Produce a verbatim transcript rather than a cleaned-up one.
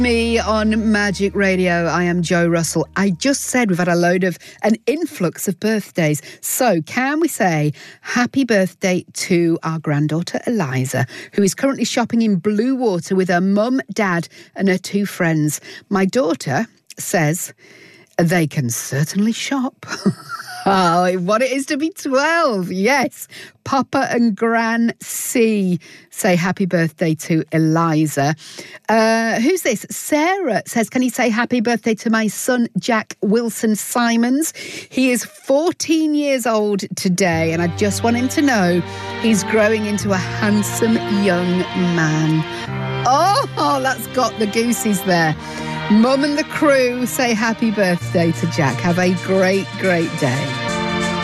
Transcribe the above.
Me on Magic Radio. I am Jo Russell. I just said we've had a load of an influx of birthdays. So can we say happy birthday to our granddaughter Eliza, who is currently shopping in Bluewater with her mum, dad and her two friends. My daughter says they can certainly shop. Oh, what it is to be twelve. Yes. Papa and Gran C say happy birthday to Eliza. Uh, who's this? Sarah says, can you say happy birthday to my son, Jack Wilson Simons? He is fourteen years old today, and I just want him to know he's growing into a handsome young man. Oh, that's got the goosies there. Mum and the crew say happy birthday to Jack. Have a great, great day.